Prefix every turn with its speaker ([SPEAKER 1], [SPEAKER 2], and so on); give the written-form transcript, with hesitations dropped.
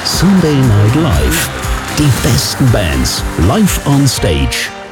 [SPEAKER 1] Sunday Night Live. Die besten Bands live on stage.